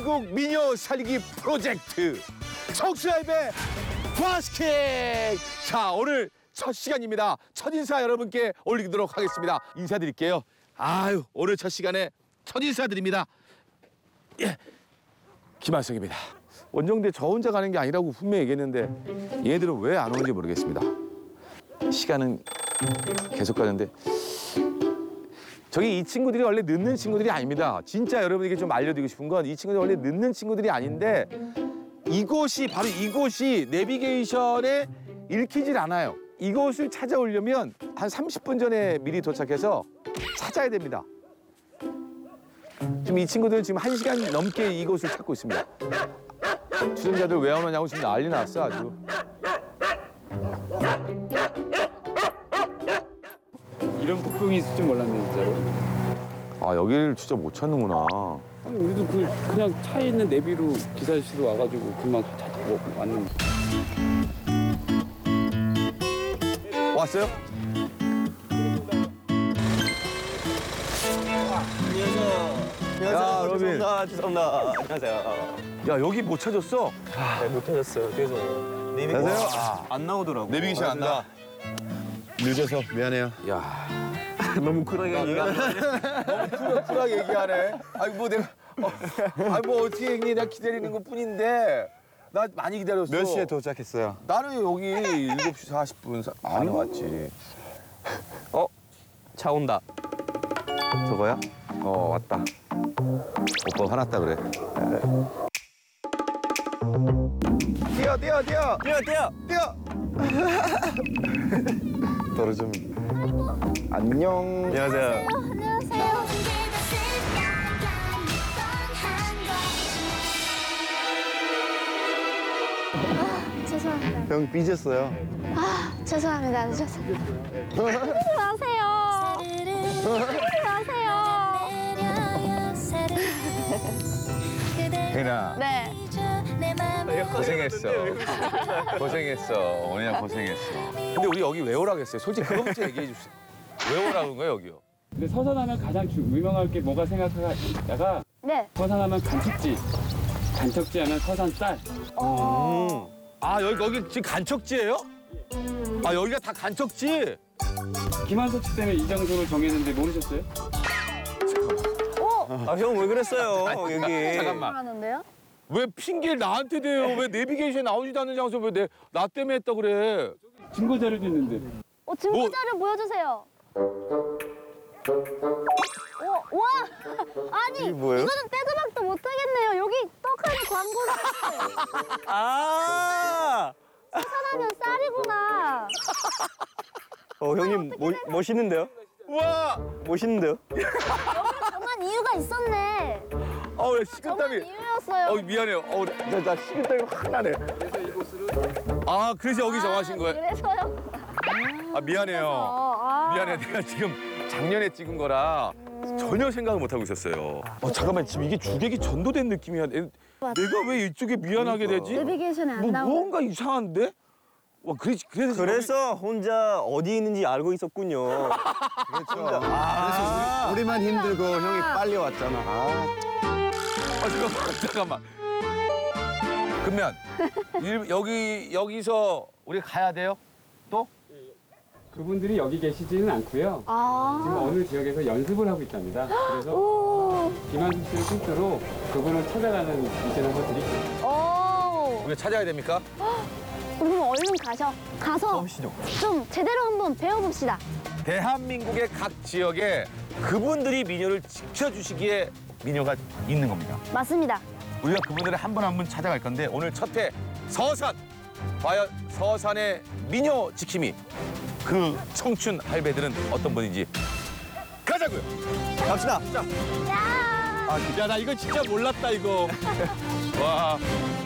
대한민국 미녀 살리기 프로젝트 청수야입의 바스켓. 자, 오늘 첫 시간입니다. 첫 인사 여러분께 올리도록 하겠습니다. 인사드릴게요. 아유, 오늘 첫 시간에 첫 인사드립니다. 예, 김한성입니다. 원정대 저 혼자 가는 게 아니라고 분명히 얘기했는데 얘네들은 왜 안 오는지 모르겠습니다. 시간은 계속 가는데 저기 이 친구들이 원래 늦는 친구들이 아닙니다. 진짜 여러분에게 좀 알려드리고 싶은 건 이 친구들이 원래 늦는 친구들이 아닌데 바로 이곳이 내비게이션에 읽히질 않아요. 이곳을 찾아오려면 한 30분 전에 미리 도착해서 찾아야 됩니다. 지금 이 친구들은 지금 1시간 넘게 이곳을 찾고 있습니다. 추종자들 왜 안 오냐고 지금 난리 났어 아주. 이런 폭풍이 있을 줄 몰랐네 진짜로. 아, 여기를 진짜 못 찾는구나. 아니, 우리도 그냥 차에 있는 내비로 기사 아저씨도 와가지고 금방 찾고 왔는데. 왔어요? 야, 로빈. 죄송합니다. 안녕하세요. 야, 여기 못 찾았어? 네, 못 찾았어요. 그래서 안녕하세요. 안 나오더라고. 내비게이션 안 나와. 늦어서 미안해요. 야, 너무 쿨하게 얘기하는 쿨하게 얘기하네. 아니 뭐 내가 아니 뭐 어떻게 얘기해? 내가 기다리는 것뿐인데 나 많이 기다렸어. 몇 시에 도착했어요? 나는 여기 7시 40분 안에 왔지. 차 온다. 저거야? 왔다. 오빠 화났다 그래. 뛰어. 뛰어. 뛰어. 떨어져. 안녕. 안녕하세요. 안녕하세요. 죄송합니다. 형 삐졌어요. 죄송합니다. 늦었어요. 마세요. 마세요. 혜나. 네. 고생했어. 오늘 고생했어. 근데 우리 여기 왜 오라고 했어요? 솔직히 그거부터 얘기해 줍시다. 왜 오라는 거예요, 여기요? 근데 서산하면 가장 유명할 게 뭐가 생각하다가 네. 서산하면 간척지. 간척지 하면 서산 쌀. 아, 여기 지금 간척지예요? 아, 여기가 다 간척지? 김한석 씨 때문에 이 장소를 정했는데 모르셨어요? 아, 형 왜 그랬어요? 여기. 잠깐만. 하는데요? 왜 핑계를 나한테 대요? 왜 내비게이션에 나오지도 않는 장소 왜 나 때문에 했다 그래? 증거 자료도 있는데. 증거 자료 보여주세요. 와! 아니, 뭐예요? 이거는 빼도 박도 못하겠네요. 여기 떡하니 광고가 아! 사람은 쌀이구나. 형님 멋있는데요? 우와! 멋있는데요? 정한 이유가 있었네. 왜 정한 식은땀이. 이유였어요. 미안해요. 나 식은땀이 확 나네. 아, 그래서 여기 정하신 거예요? 그래서요. 아, 미안해요. 미안해. 내가 지금 작년에 찍은 거라 전혀 생각을 못 하고 있었어요. 잠깐만, 지금 이게 주객이 전도된 느낌이야. 내가 왜 이쪽에 미안하게 되지? 내비게이션에 안 나오고. 뭔가 이상한데? 와, 그래서 혼자 어디 있는지 알고 있었군요. 그렇죠. 그래서 우리만 힘들고 형이 빨리 왔잖아. 잠깐만. 그러면 여기서 우리 가야 돼요? 또? 그분들이 여기 계시지는 않고요. 지금 어느 지역에서 연습을 하고 있답니다. 그래서 김한석 씨를 필두로 그분을 찾아가는 미션 한번 드릴게요. 오. 우리가 찾아야 됩니까? 우리 그럼 얼른 가서 좀 제대로 한번 배워봅시다. 대한민국의 각 지역에 그분들이 미녀를 지켜주시기에 미녀가 있는 겁니다. 맞습니다. 우리가 그분들을 한 분 한 분 찾아갈 건데 오늘 첫 회 서산. 과연 서산의 미녀 지킴이 그 청춘 할배들은 어떤 분인지 가자고요. 갑시다. 야, 나 이거 진짜 몰랐다 이거. 와.